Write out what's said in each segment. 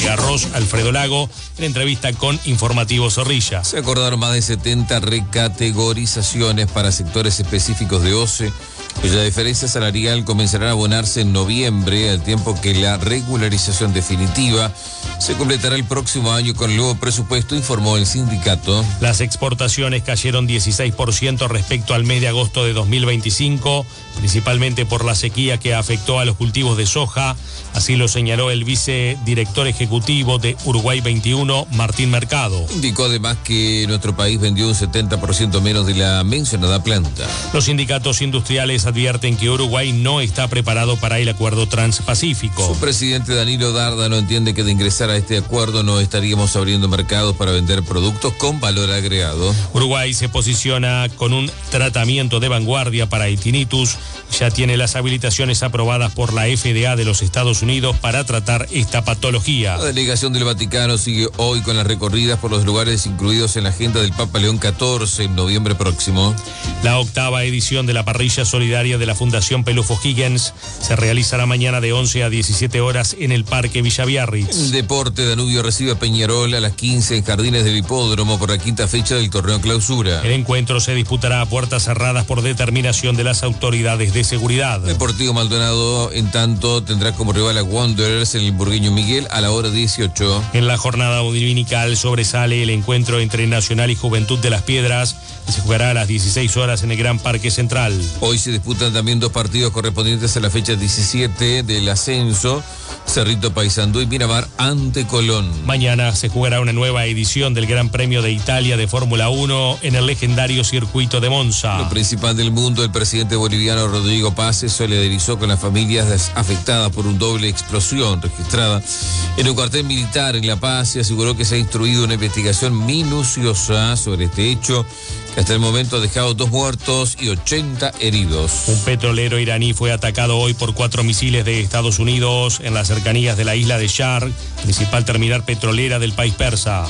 Garros, Alfredo Lago, en entrevista con Informativo Zorrilla. Se acordaron más de 70 recategorizaciones para sectores específicos de OCE, cuya diferencia salarial comenzará a abonarse en noviembre, al tiempo que la regularización definitiva se completará el próximo año con el nuevo presupuesto, informó el sindicato. Las exportaciones cayeron 16% respecto al mes de agosto de 2025, principalmente por la sequía que afectó a los cultivos de soja. Así lo señaló el vicedirector ejecutivo de Uruguay 21, Martín Mercado. Indicó además que nuestro país vendió un 70% menos de la mencionada planta. Los sindicatos industriales advierten que Uruguay no está preparado para el acuerdo transpacífico. Su presidente Danilo Dárdano entiende que de ingresar a este acuerdo no estaríamos abriendo mercados para vender productos con valor agregado. Uruguay se posiciona con un tratamiento de vanguardia para el tinnitus. Ya tiene las habilitaciones aprobadas por la FDA de los Estados Unidos para tratar esta patología. La delegación del Vaticano sigue hoy con las recorridas por los lugares incluidos en la agenda del Papa León XIV en noviembre próximo. La 8ª edición de la parrilla solidaria de la Fundación Pelufo Higgins se realizará mañana de 11 a 17 horas en el Parque Villa Biarritz. El Deporte Danubio recibe a Peñarol a las 15 en Jardines del Hipódromo por la 5ª fecha del torneo clausura. El encuentro se disputará a puertas cerradas por determinación de las autoridades de seguridad. Deportivo Maldonado, en tanto, tendrá como rival a Wanderers en el Burgueño Miguel a la hora 18. En la jornada dominical sobresale el encuentro entre Nacional y Juventud de las Piedras, que se jugará a las 16 horas en el Gran Parque Central. Hoy se disputan también 2 partidos correspondientes a la fecha 17 del ascenso: Cerrito Paysandú y Miramar ante Colón. Mañana se jugará una nueva edición del Gran Premio de Italia de Fórmula 1 en el legendario circuito de Monza. Lo principal del mundo, el presidente boliviano Rodrigo Paz se solidarizó con las familias afectadas por una doble explosión registrada en un cuartel militar en La Paz y aseguró que se ha instruido una investigación minuciosa sobre este hecho, que hasta el momento ha dejado 2 muertos y 80 heridos. Un petrolero iraní fue atacado hoy por 4 misiles de Estados Unidos en las cercanías de la isla de Shark, principal terminal petrolera del país persa.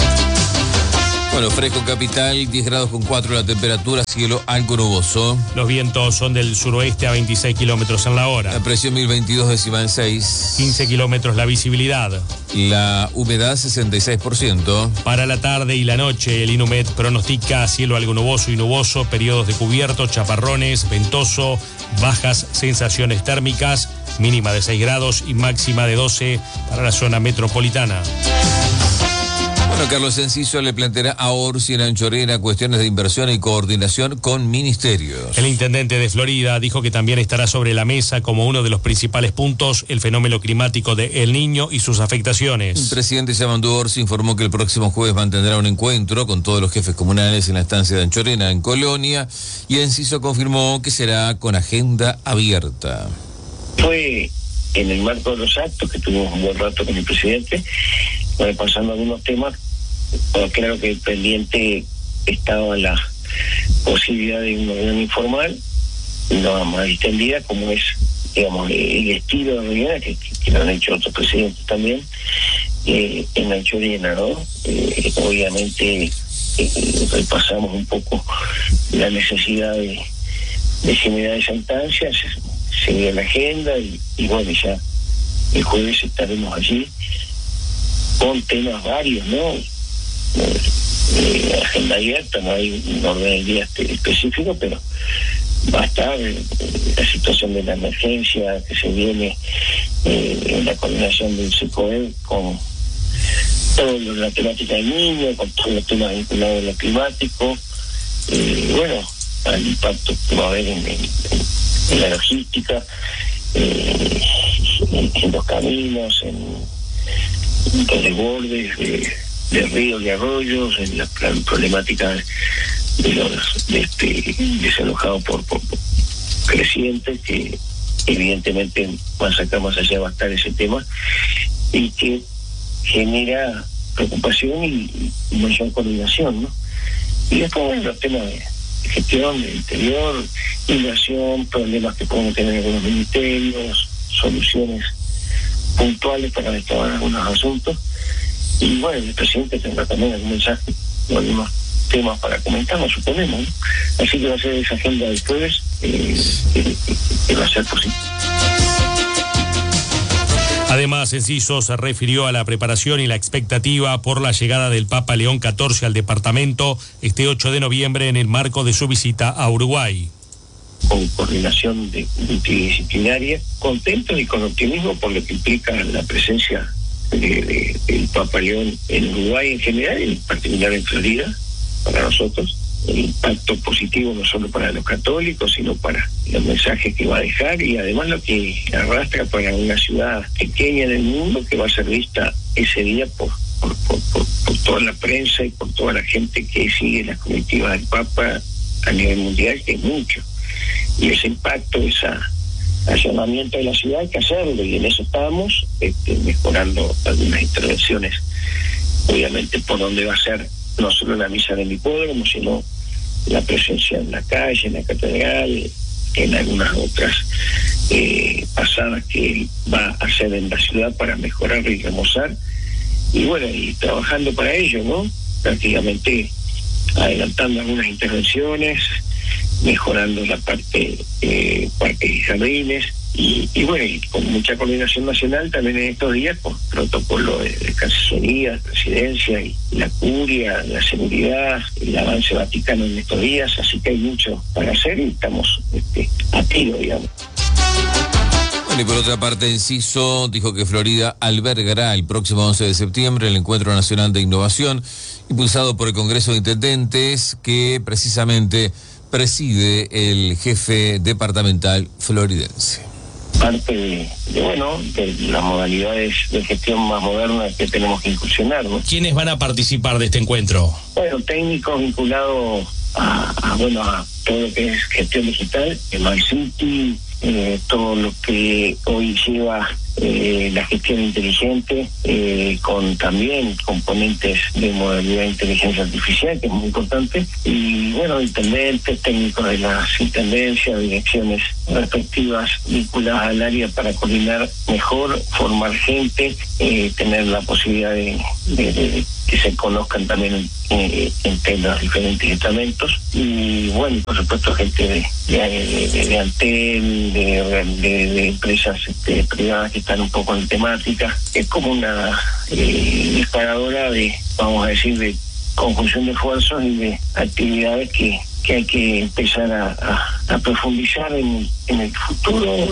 Bueno, fresco capital, 10 grados con 4 la temperatura, cielo algo nuboso. Los vientos son del suroeste a 26 kilómetros en la hora. La presión 1022,6. 15 kilómetros la visibilidad. La humedad 66%. Para la tarde y la noche, el Inumet pronostica cielo algo nuboso y nuboso, periodos de cubierto, chaparrones, ventoso, bajas sensaciones térmicas, mínima de 6 grados y máxima de 12 para la zona metropolitana. Bueno, Carlos Enciso le planteará a Orsi en Anchorena cuestiones de inversión y coordinación con ministerios. El intendente de Florida dijo que también estará sobre la mesa como uno de los principales puntos el fenómeno climático de El Niño y sus afectaciones. El presidente Yamandu Orsi informó que el próximo jueves mantendrá un encuentro con todos los jefes comunales en la estancia de Anchorena, en Colonia, y Enciso confirmó que será con agenda abierta. Fue en el marco de los actos que tuvimos un buen rato con el presidente, pasando algunos temas. Claro que pendiente estaba la posibilidad de una reunión informal, no más extendida, como es, digamos, el estilo de reunión que lo han hecho otros presidentes también, en Anchorena, ¿no? Obviamente repasamos un poco la necesidad de generar esa instancia, seguir la agenda y bueno, ya el jueves estaremos allí con temas varios, ¿no? Agenda abierta, no hay un orden del día específico, pero va a estar la situación de la emergencia que se viene en la coordinación del SECOED con toda la temática del niño, con todos los temas vinculados a lo climático, bueno, al impacto que va a haber en la logística, en los caminos, en los desbordes de ríos y arroyos, en la problemática de los desalojados por crecientes, que evidentemente más acá, más allá va a estar ese tema, y que genera preocupación y mayor coordinación, ¿no? Y después, bueno, los temas de gestión del interior, inversión, problemas que podemos tener en algunos ministerios, soluciones puntuales para restaurar algunos asuntos. Y bueno, el presidente tendrá también algún mensaje o algunos temas para comentar, lo suponemos, ¿no? Así que va a ser esa agenda del jueves que va a ser posible. Además, Enciso se refirió a la preparación y la expectativa por la llegada del Papa León XIV al departamento este 8 de noviembre en el marco de su visita a Uruguay. Con coordinación multidisciplinaria, contentos y con optimismo por lo que implica la presencia del Papa León en Uruguay en general, en particular en Florida, para nosotros. El impacto positivo no solo para los católicos, sino para los mensajes que va a dejar y además lo que arrastra para una ciudad pequeña en el mundo que va a ser vista ese día por toda la prensa y por toda la gente que sigue las comitivas del Papa a nivel mundial, que es mucho. Y ese impacto, ese allanamiento de la ciudad hay que hacerlo y en eso estamos, mejorando algunas intervenciones, obviamente por donde va a ser no solo la misa del hipódromo, sino la presencia en la calle, en la catedral, en algunas otras pasadas que va a hacer en la ciudad para mejorar y remozar, y bueno, y trabajando para ello, ¿no? Prácticamente adelantando algunas intervenciones, mejorando la parte parques y jardines, y bueno, y con mucha coordinación nacional también en estos días, con protocolo de Cancillería, Presidencia y la Curia, la seguridad, el avance vaticano en estos días, así que hay mucho para hacer y estamos a tiro, digamos. Bueno, y por otra parte, Enciso dijo que Florida albergará el próximo 11 de septiembre el Encuentro Nacional de Innovación, impulsado por el Congreso de Intendentes, que precisamente preside el jefe departamental floridense. Parte de las modalidades de gestión más modernas que tenemos que incursionar, ¿no? ¿Quiénes van a participar de este encuentro? Bueno, técnicos vinculados a todo lo que es gestión digital, Smart City, todo lo que hoy lleva la gestión inteligente, con también componentes de modalidad de inteligencia artificial, que es muy importante, y bueno, intendentes, técnicos de las intendencias, direcciones respectivas vinculadas al área para coordinar mejor, formar gente, tener la posibilidad de que se conozcan también entre los diferentes estamentos, y bueno, por supuesto gente de Antel, de empresas privadas que están un poco en temática. Es como una disparadora vamos a decir, de conjunción de esfuerzos y de actividades que hay que empezar a profundizar en el futuro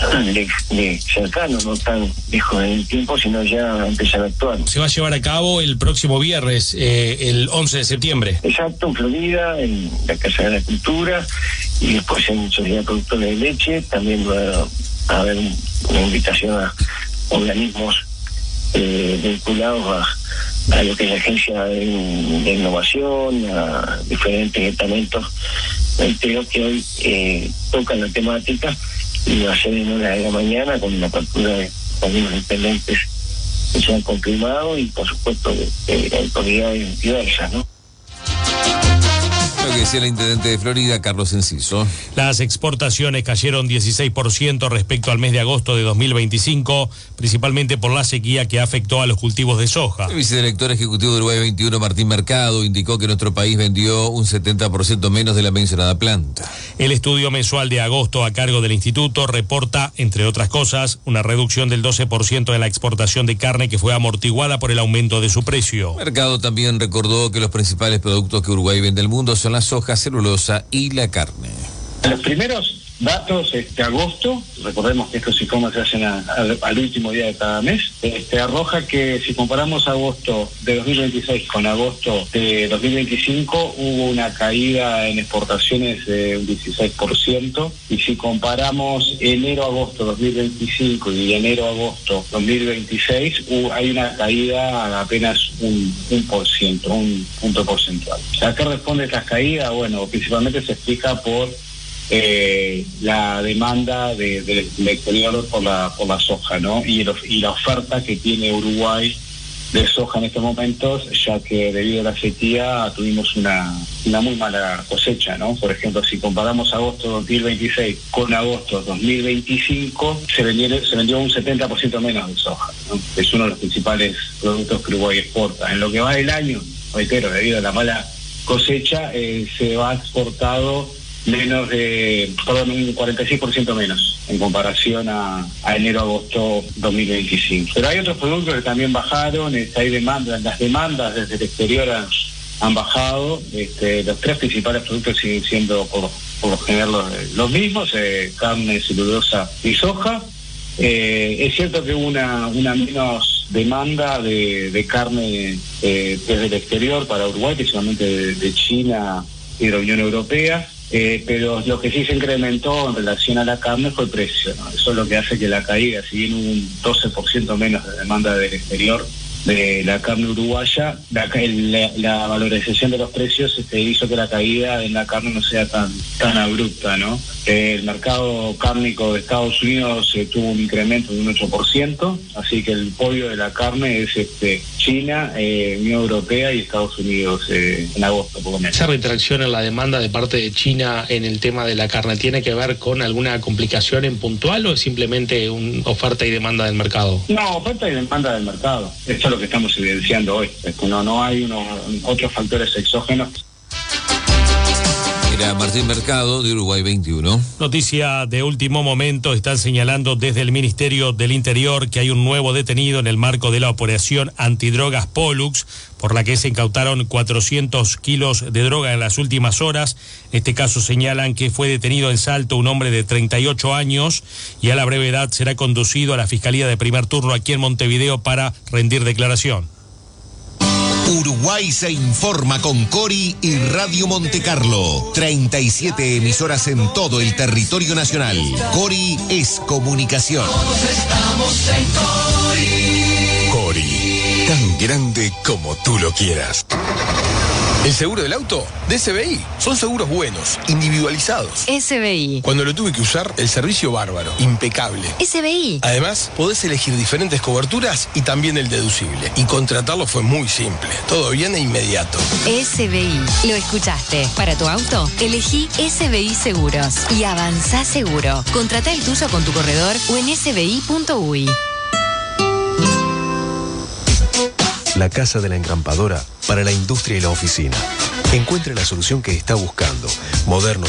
de cercano, no tan lejos en el tiempo, sino ya empezar a actuar. Se va a llevar a cabo el próximo viernes, el 11 de septiembre. Exacto, en Florida, en la Casa de la Cultura, y después en Sociedad Productora de Leche. También va a haber una invitación a organismos vinculados a lo que es la agencia de innovación, a diferentes estamentos. Creo que hoy tocan la temática y va a ser en horas de la mañana con la apertura de algunos intendentes que se han confirmado y por supuesto de autoridades diversas, ¿no? Lo que decía el intendente de Florida, Carlos Enciso. Las exportaciones cayeron 16% respecto al mes de agosto de 2025, principalmente por la sequía que afectó a los cultivos de soja. El vicedirector ejecutivo de Uruguay 21, Martín Mercado, indicó que nuestro país vendió un 70% menos de la mencionada planta. El estudio mensual de agosto a cargo del instituto reporta, entre otras cosas, una reducción del 12% en la exportación de carne que fue amortiguada por el aumento de su precio. Mercado también recordó que los principales productos que Uruguay vende al mundo son la soja, celulosa y la carne. Los primeros datos de agosto, recordemos que estos informes se hacen al último día de cada mes, arroja que si comparamos agosto de 2026 con agosto de 2025 hubo una caída en exportaciones de un 16%, y si comparamos enero-agosto 2025 y enero-agosto 2026 hay una caída de apenas un punto porcentual. ¿A qué responde esta caída? Bueno, principalmente se explica por la demanda del exterior por la soja, ¿no? Y la oferta que tiene Uruguay de soja en estos momentos, ya que debido a la sequía tuvimos una muy mala cosecha, ¿no? Por ejemplo, si comparamos agosto 2026 con agosto 2025, se vendió un 70% menos de soja, ¿no? Es uno de los principales productos que Uruguay exporta. En lo que va del año, reitero, debido a la mala cosecha, se ha exportado un 46% menos en comparación a enero-agosto 2025. Pero hay otros productos que también bajaron, hay demandas, las demandas desde el exterior han bajado, los tres principales productos siguen siendo por lo general los mismos, carne, celulosa y soja. Es cierto que hubo una menos demanda de carne desde el exterior para Uruguay, principalmente de China y de la Unión Europea, pero lo que sí se incrementó en relación a la carne fue el precio, ¿no? Eso es lo que hace que la caída, si bien hubo un 12% menos de demanda del exterior de la carne uruguaya, la valorización de los precios hizo que la caída en la carne no sea tan abrupta, ¿no? El mercado cárnico de Estados Unidos tuvo un incremento de un 8%, así que el podio de la carne es China, Unión Europea y Estados Unidos en agosto, por lo menos. ¿Esa retracción en la demanda de parte de China en el tema de la carne tiene que ver con alguna complicación en puntual o es simplemente una oferta y demanda del mercado? No, oferta y demanda del mercado. Esto es lo que estamos evidenciando hoy. No hay otros factores exógenos. Era Martín Mercado de Uruguay 21. Noticia de último momento, están señalando desde el Ministerio del Interior que hay un nuevo detenido en el marco de la operación antidrogas Pollux, por la que se incautaron 400 kilos de droga en las últimas horas. En este caso señalan que fue detenido en Salto un hombre de 38 años y a la brevedad será conducido a la Fiscalía de Primer Turno aquí en Montevideo para rendir declaración. Uruguay se informa con Cori y Radio Montecarlo. 37 emisoras en todo el territorio nacional. Cori es comunicación. Todos estamos en Cori. Cori, tan grande como tú lo quieras. El seguro del auto de SBI. Son seguros buenos, individualizados. SBI. Cuando lo tuve que usar, el servicio bárbaro, impecable. SBI. Además, podés elegir diferentes coberturas y también el deducible. Y contratarlo fue muy simple. Todo bien e inmediato. SBI. Lo escuchaste. Para tu auto, elegí SBI Seguros y avanzá seguro. Contratá el tuyo con tu corredor o en sbi.uy. La Casa de la Encrampadora para la industria y la oficina. Encuentre la solución que está buscando. Moderno.